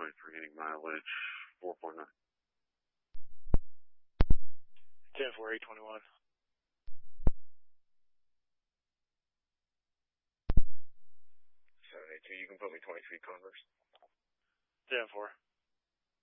23, getting mileage 4.9. 10-4, 821. 782, you can put me 23 Converse. 10-4.